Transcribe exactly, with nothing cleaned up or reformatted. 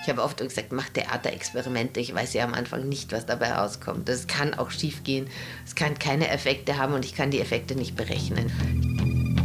Ich habe oft gesagt, mach Theaterexperimente. Ich weiß ja am Anfang nicht, was dabei rauskommt. Das kann auch schief gehen. Es kann keine Effekte haben und ich kann die Effekte nicht berechnen.